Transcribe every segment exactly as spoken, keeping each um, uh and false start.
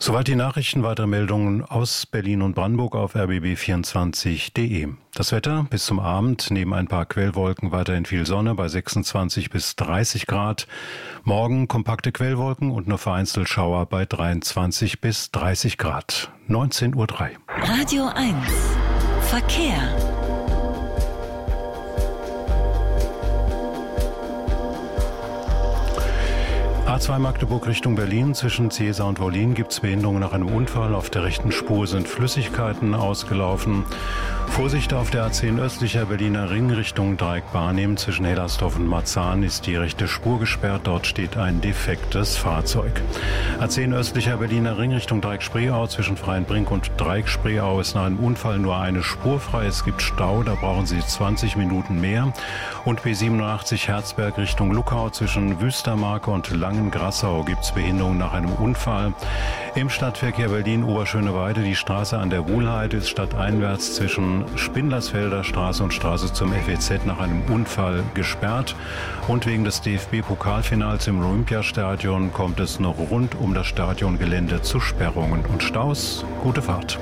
Soweit die Nachrichten, weitere Meldungen aus Berlin und Brandenburg auf r b b vierundzwanzig punkt de. Das Wetter bis zum Abend, neben ein paar Quellwolken weiterhin viel Sonne bei sechsundzwanzig bis dreißig Grad. Morgen kompakte Quellwolken und nur vereinzelt Schauer bei dreiundzwanzig bis dreißig Grad. neunzehn Uhr drei. Radio eins Verkehr. A zwei Magdeburg Richtung Berlin. Zwischen Ciesa und Wollin gibt es Behinderungen nach einem Unfall. Auf der rechten Spur sind Flüssigkeiten ausgelaufen. Vorsicht auf der A zehn östlicher Berliner Ring Richtung Dreieck Barnim. Zwischen Hellersdorf und Marzahn ist die rechte Spur gesperrt. Dort steht ein defektes Fahrzeug. A zehn östlicher Berliner Ring Richtung Dreieck Spreeau. Zwischen Freienbrink und Dreieck Spreeau ist nach einem Unfall nur eine Spur frei. Es gibt Stau, da brauchen Sie zwanzig Minuten mehr. Und B siebenundachtzig Herzberg Richtung Luckau. Zwischen Wüstermarke und Langengrassau gibt es Behinderungen nach einem Unfall. Im Stadtverkehr Berlin-Oberschöneweide die Straße an der Wuhlheide ist stadteinwärts zwischen Spindlersfelder Straße und Straße zum F E Z nach einem Unfall gesperrt. Und wegen des D F B-Pokalfinals im Olympiastadion kommt es noch rund um das Stadiongelände zu Sperrungen und Staus. Gute Fahrt.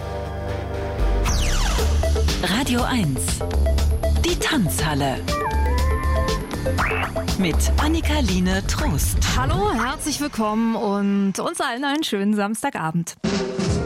Radio eins Die Tanzhalle mit Annika-Line Trost. Hallo, herzlich willkommen und uns allen einen schönen Samstagabend.